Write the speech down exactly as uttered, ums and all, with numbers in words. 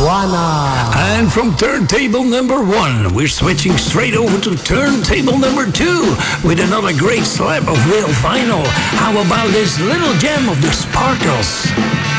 Juana. And from turntable number one, we're switching straight over to turntable number two with another great slab of real vinyl. How about this little gem of the Sparkles?